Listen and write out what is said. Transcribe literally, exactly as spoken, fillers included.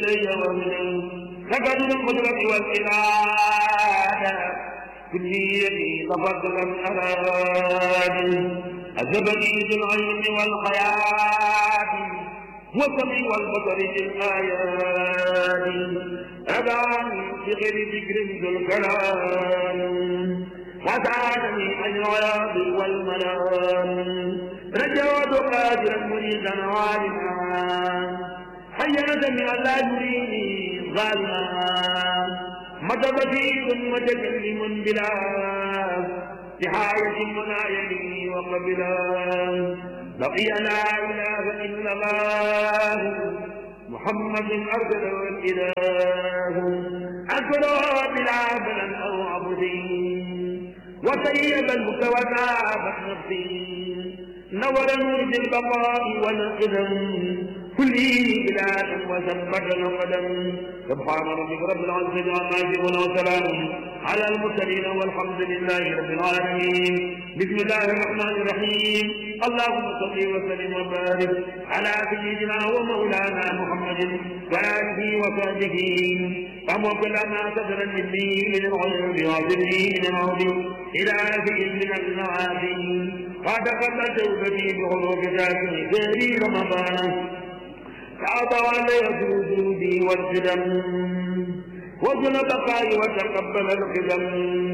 لقد القدرة والإرادة كليتي تفضلا أراد أذبني بالعلم والحياة والسمع والبصر بالآيات أدعني بغير ذكر ذو الكلام وساعدني عن العياط والمنام رجوت قادرا مريدا عالما حيا سمع لا يريني ظالما مدى بصير متكلم بلا نهاية منايني وقبلا بقي لا إله إلا الله محمد أرسله الإله أكبر بلا بلد أو عبدين وسيد المستوى نفسي نور نور البقاء والقدم كلي بلاد وثبت القدم سبحان ربك رب العزة عما يصفون وسلام على المرسلين والحمد لله رب العالمين. بسم الله الرحمن الرحيم. اللهم صل وسلم وبارك على سيدنا ومولانا محمد وآله وصحبه ومغفر لنا صدرا مني من العيوب وعذرني من العذر إلى ذكر من المعاصي وتقبل توبتي بحضور ذاته في رمضان تعطى علي وجودي والقدم وزن بقائي وتقبل القدم.